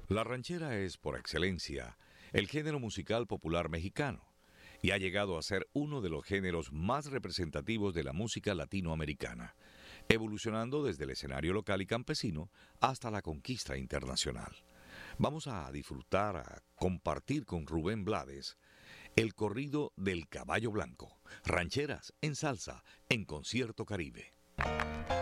La ranchera es, por excelencia, el género musical popular mexicano y ha llegado a ser uno de los géneros más representativos de la música latinoamericana, evolucionando desde el escenario local y campesino hasta la conquista internacional. Vamos a disfrutar, a compartir con Rubén Blades el corrido del Caballo Blanco, rancheras en salsa, en Concierto Caribe.